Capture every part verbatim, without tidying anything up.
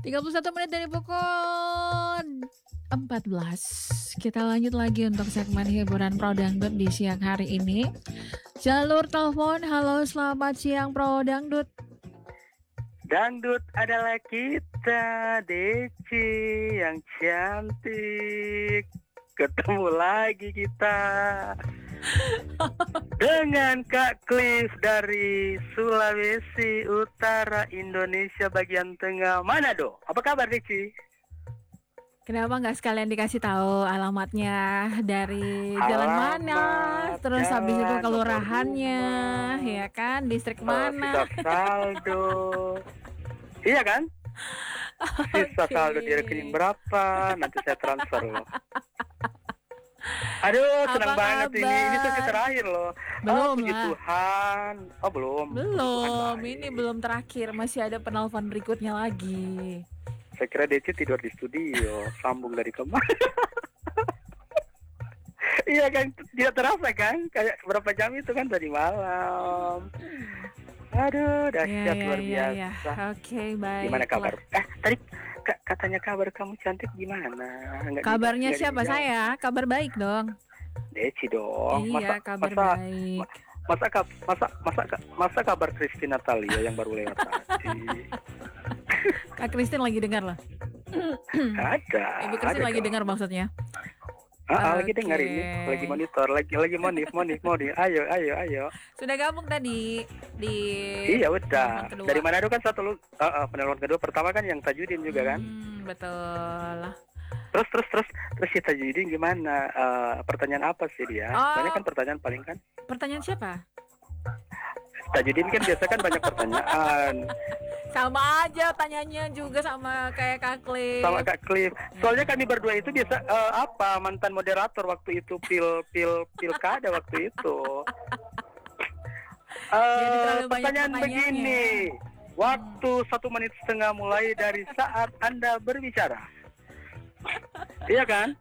tiga puluh satu menit dari pukul empat belas. Kita lanjut lagi untuk segmen hiburan Pro Dangdut di siang hari ini. Jalur telepon, halo selamat siang Pro Dangdut. Dangdut adalah kita, Deci yang cantik. Ketemu lagi kita dengan Kak Cliff dari Sulawesi Utara, Indonesia bagian tengah, Manado. Apa kabar, Deci? Kenapa nggak sekalian dikasih tahu alamatnya dari jalan Alamat, mana, terus habis itu jalan, kelurahannya, nomor rumah, ya kan, distrik uh, mana? sisa saldo, iya kan? Sisa Oke. saldo di rekening berapa? Nanti saya transfer loh. Aduh, senang Apa banget ini. Ini sesi kabar? terakhir loh. Belum Oh, puji lah. Tuhan. Oh, belum. Puji Tuhan Belum, baik. ini belum terakhir, masih ada penelpon berikutnya lagi. Saya kira Deci tidur di studio, sambung dari kemarin. Iya kan, tidak terasa kan? Kayak berapa jam itu kan tadi malam. Aduh, Ya, dahsyat ya, luar ya, ya. biasa. Oke, baik. Gimana kabar? Eh, tadi ka- katanya kabar kamu cantik gimana? Nggak di- Kabarnya nggak siapa? dijawab. Saya? Kabar baik dong. Deci dong. Iya, Masa kabar masa baik. masa kab- masa masa masa kabar Christine Natalia yang baru lewat tadi? Kak Christine lagi dengar loh. Ada. Ibu Christine ada lagi dong. dengar maksudnya. Ah, ah, lagi Oke. dengar ini, lagi monitor, lagi lagi monif, monif, monif. Ayo, ayo, ayo. Sudah gabung tadi di Iya penelpon udah. kedua. Dari Manado kan satu lu, uh, uh, penelpon kedua pertama kan yang Tajudin juga kan. Hmm, betul. Terus terus terus terus si Tajudin gimana? Uh, pertanyaan apa sih dia? Oh. Banyak kan pertanyaan paling kan. Pertanyaan siapa? Tajudin kan biasa kan banyak pertanyaan. Sama aja tanyanya juga sama kayak Kak Cliff. Sama Kak Cliff. Soalnya kami berdua itu biasa uh, apa mantan moderator waktu itu pil pil pilkada waktu itu. Jadi Uh, terlalu banyak pertanyaan pertanyaannya. begini, waktu satu menit setengah mulai dari saat Anda berbicara, iya kan?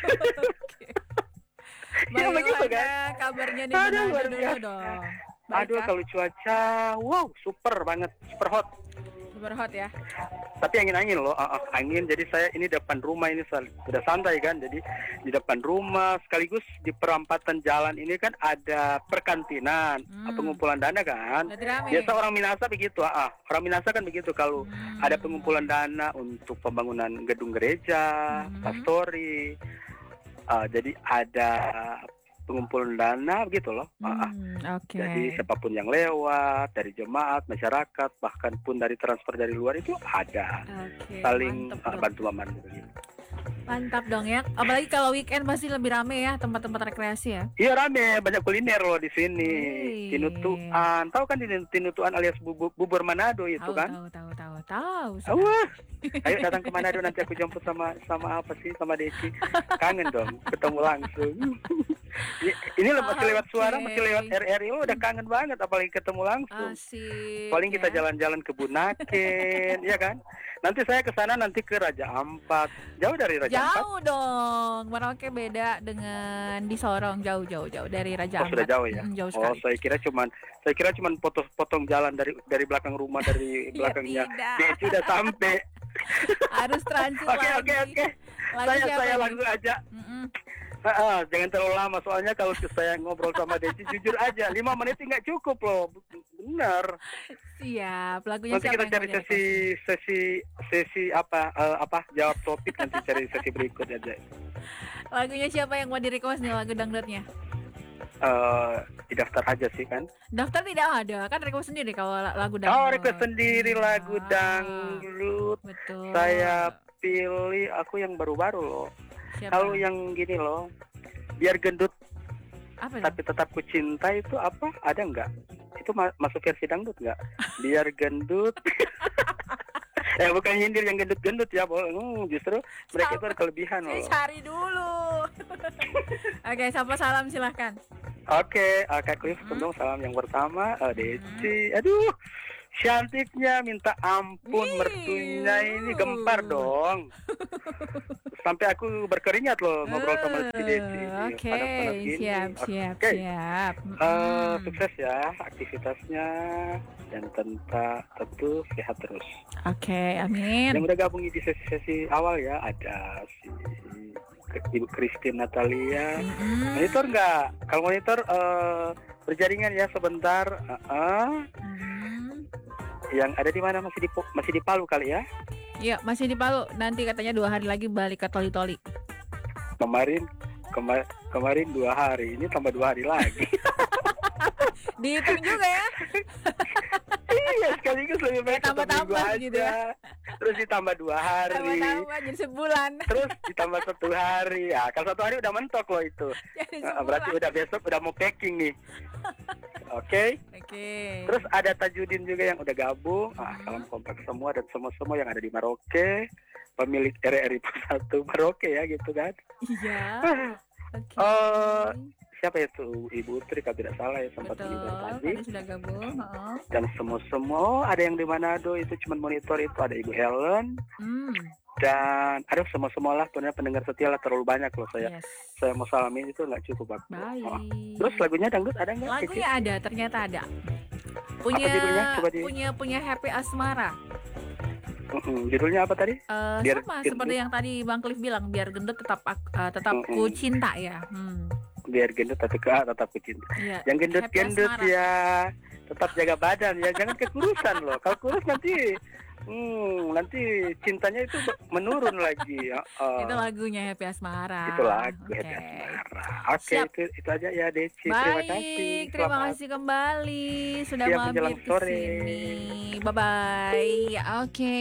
Iya begitu kan? Bagaimana kabarnya di Aduh, Manado luar dulu biasa. dong? Baik, Aduh, Kak? kalau cuaca, wow, super banget, super hot. Super hot ya. Tapi angin-angin loh, uh, uh, angin. Jadi saya ini depan rumah ini sal- sudah santai kan. Jadi di depan rumah sekaligus di perampatan jalan ini kan ada perkantinan, Hmm. pengumpulan dana kan. Berarti rame. Biasa orang Minasa begitu, ah, ah. Orang Minasa kan begitu kalau Hmm. ada pengumpulan dana untuk pembangunan gedung gereja, Hmm. pastori. Ah, jadi ada pengumpulan dana begitu loh. Ah, ah. Hmm, oke. Jadi siapapun yang lewat dari jemaat, masyarakat, bahkan pun dari transfer dari luar itu ada Oke, saling mantap uh, dong. bantu membantu begitu. Mantap dong ya. Apalagi kalau weekend pasti lebih rame ya tempat-tempat rekreasi ya. Iya rame, banyak kuliner loh di sini. Wih. Tinutuan, tahu kan tin- tinutuan alias bubur, bubur Manado itu Tahu, kan? tahu, tahu, tahu, tahu. Ah, sudah. wah. Ayo datang ke Manado nanti aku jemput sama sama apa sih sama Desi. Kangen dong ketemu langsung. I- ini le- masih lewat suara, Oke. masih lewat R R I, oh, udah kangen banget apalagi ketemu langsung. Asik. Paling kita ya. jalan-jalan ke Bunaken, ya kan? Nanti saya ke sana nanti ke Raja Ampat. Jauh dari Raja Ampat? Jauh dong. Merauke beda dengan di Sorong, jauh jauh jauh dari Raja Oh, sudah Ampat. jauh ya. Mm, jauh Oh, sekali. saya kira cuman saya kira cuman potong-potong jalan dari dari belakang rumah dari Ya, belakangnya. tidak. Dia sudah sampai. Harus transit Oke, lagi. oke, oke. Lagu Saya siapa saya nih? langsung aja. Mm-mm. Ah, ah, jangan terlalu lama soalnya kalau saya ngobrol sama Desi jujur aja lima menit nggak cukup loh. Benar. Siap. Lagunya Nanti siapa kita yang cari mau sesi di-request? sesi sesi apa eh, apa jawab topik nanti cari sesi berikut aja. Lagunya siapa yang mau di request nih lagu dangdutnya? Eh didaftar aja sih kan. Daftar tidak ada, kan request sendiri kalau la- lagu dangdut. Oh, request sendiri lagu Ah, dangdut. Betul. Saya pilih aku yang baru-baru loh. Siapa? Kalau yang gini loh, biar gendut apa itu? tapi tetap ku cinta itu apa? Ada nggak? Itu ma- masuk versi dangdut nggak? Biar gendut. Eh bukan nyindir yang gendut-gendut ya, Bol. Hmm, justru mereka itu ada kelebihan Saya loh. cari dulu. Oke, sapa salam silahkan. Oke, uh, Kak Cliff, dong salam yang pertama, uh, Desi. Aduh, cantiknya minta ampun, Wih, mertunya ini uh. gempar dong. sampai aku berkeringat loh ngobrol sama si Desi. Eh, Oke, Panas-panas gini. siap, siap, Oke. siap. Eh, Mm-mm. sukses ya aktivitasnya dan tenta, tentu sehat terus. Oke, amin. Yang udah gabung di sesi-sesi awal ya ada si Ibu Christine Natalia. Mm-mm. Monitor nggak? Kalau monitor eh, berjaringan ya sebentar. Uh-uh. Mm. Yang ada di mana masih di masih di Palu kali ya? Iya, masih di Palu. Nanti katanya dua hari lagi balik ke Toli-Toli. Kemarin kema- kemarin dua hari, ini tambah dua hari lagi. Dihitung juga ya. Iya, sekaligus lebih baik satu Tambah-tambah minggu aja. gitu ya. Terus ditambah dua hari. Tambah-tambah jadi sebulan. Terus ditambah satu hari. Ya, kalau satu hari udah mentok loh itu. Jadi Nah, sebulan. berarti udah besok udah mau packing nih. Oke. Oke. Terus ada Tajudin juga yang udah gabung. Ah, Hmm. salam kompak semua dan semua-semua yang ada di Maroke. Pemilik R R I satu Maroke ya gitu kan. Iya. Oke. Eh, Siapa itu? Ibu Tri kalau tidak salah ya sempat Betul. terlibat tadi. Tadi sudah gabung. Heeh. Dan semua-semua oh, ada yang di Manado itu cuma monitor itu ada Ibu Helen Hmm. dan aduh semua-semua lah pendengar pendengar setia lah terlalu banyak loh saya Yes. saya mau salamin itu nggak cukup waktu. Baik. Oh. Terus lagunya dangdut ada nggak? Lagunya ada, ternyata ada. Punya judulnya? Coba di- punya punya Happy Asmara. Mm-mm. Judulnya apa tadi? Eh, Biar sama gendut. seperti yang tadi Bang Cliff bilang, biar gendut tetap ak- eh, tetap Mm-mm. ku cinta ya. Hmm. Biar gendut tapi ke A tetap kucinta. Iya. Yang Happy gendut-gendut Asmara. ya tetap jaga badan ya jangan kekurusan loh. Kalau kurus nanti hmm, nanti cintanya itu menurun lagi. Ya. Oh. Itu lagunya Happy Asmara. Itu lagu Oke. Happy Asmara. Oke, Siap. itu itu aja ya Deci. Terima kasih. Baik, terima Selamat kasih kembali sudah siang mampir menjelang ke sore. sini. Bye bye. Oke,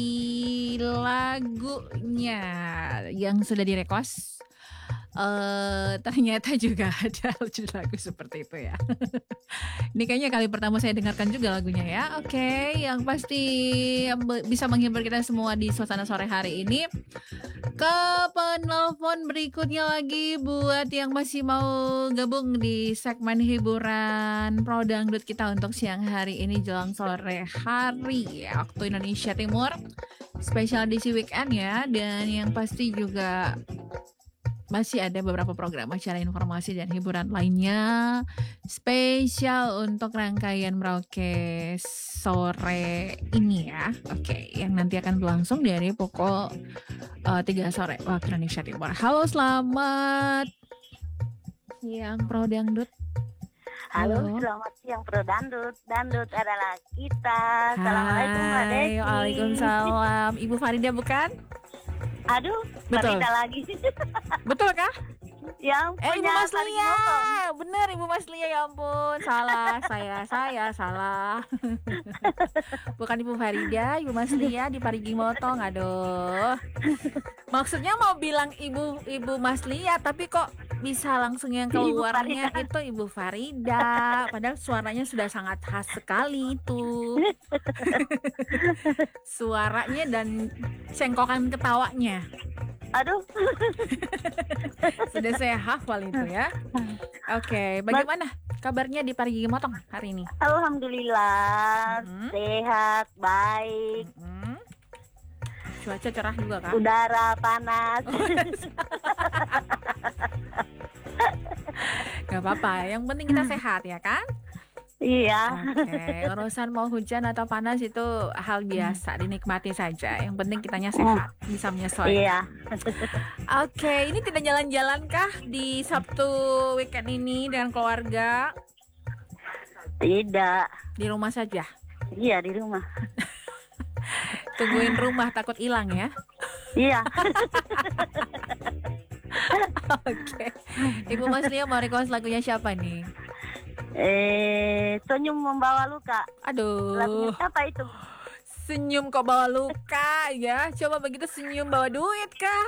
lagunya yang sudah direkos eh ternyata juga ada lagu seperti itu ya. Ini kayaknya kali pertama saya dengarkan juga lagunya ya. Oke, yang pasti be- bisa menghibur kita semua di suasana sore hari ini. Ke penelpon berikutnya lagi buat yang masih mau gabung di segmen hiburan Pro Dangdut kita untuk siang hari ini jelang sore hari waktu Indonesia Timur. Spesial edisi weekend ya, dan yang pasti juga masih ada beberapa program acara informasi dan hiburan lainnya spesial untuk rangkaian Merauke sore ini ya. Oke, yang nanti akan berlangsung dari pukul uh, tiga sore waktu Indonesia Timur. Halo, selamat siang Pro Dangdut. Halo, Halo. selamat siang Pro Dandut. Dandut adalah kita. Assalamualaikum Mbak Hai, Desi. waalaikumsalam. Ibu Farida bukan? Aduh, Betul. Farida lagi. Betul kah? Yang Eh, Ibu punya Mas Faridi Lia, Motong. bener Ibu Mas Lia, ya ampun, salah, saya, saya salah. Bukan Ibu Farida, Ibu Mas Lia di Parigi Motong, aduh. Maksudnya mau bilang Ibu Ibu Mas Lia, tapi kok bisa langsung yang Ibu keluarnya Farida. itu Ibu Farida, padahal suaranya sudah sangat khas sekali itu. Suaranya dan cengkokan ketawanya. Aduh, Sudah saya hafal itu ya. Oke, bagaimana kabarnya di Parigi Motong hari ini? alhamdulillah Mhm. sehat, baik. Mm-mm. Cuaca cerah juga kan? Udara panas. Gak apa-apa, yang penting kita sehat ya kan? Iya. Oke, urusan mau hujan atau panas itu hal biasa, dinikmati saja. Yang penting kitanya sehat, bisa menyesuaikan. Iya. Oke, ini tidak jalan-jalan kah di Sabtu weekend ini dengan keluarga? Tidak. Di rumah saja? Iya, di rumah. Tungguin rumah takut hilang ya? Iya. Oke, Ibu Mas Lia mau request lagunya siapa nih? Eh, senyum membawa luka. Aduh, Lagunya siapa itu? senyum kok bawa luka ya? Coba begitu senyum bawa duit kah?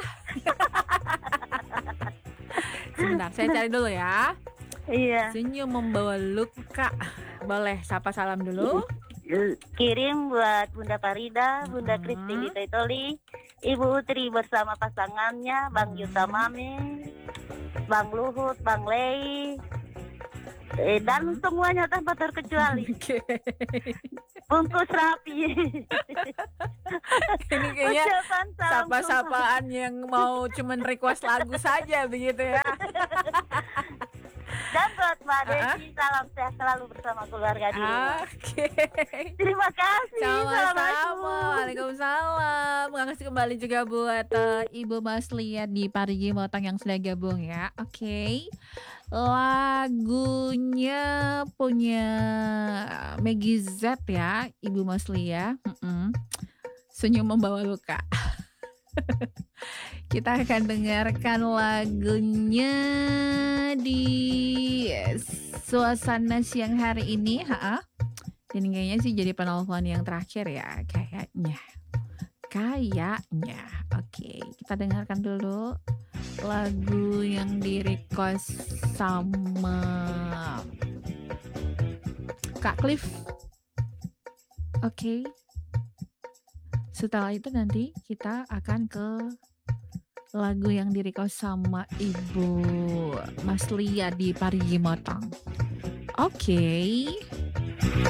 Sebentar, saya cari dulu ya. Iya. Senyum membawa luka. Boleh sapa salam dulu? Kirim buat Bunda Farida, Bunda Mhm. Christine Toitoli, Ibu Utri bersama pasangannya, Bang Yuta Mame, Bang Luhut, Bang Lei, eh, dan semuanya tanpa terkecuali. Oke. Bungkus rapi. Ini kayaknya Ucapan salam sapa-sapaan yang mau cuman request lagu saja begitu ya. Dan buat Mbak Ah, Desi, salam sehat selalu bersama keluarga di rumah. Oke. Terima kasih. Sama-sama. Assalamualaikum. Waalaikumsalam. Makasih kembali juga buat eh, Ibu Maslia di Parigi Motong yang sudah gabung ya. Oke. Lagunya punya Meggy Z ya, Ibu Maslia. Mm-mm. Senyum membawa luka. Kita akan dengarkan lagunya di suasana siang hari ini, ha? Dan kayaknya sih jadi penelpon yang terakhir ya, kayaknya. Kayaknya. Oke, kita dengarkan dulu lagu yang di request sama Kak Cliff. Oke. Setelah itu nanti kita akan ke lagu yang di request sama Ibu Maslia di Parigi Motong. Oke.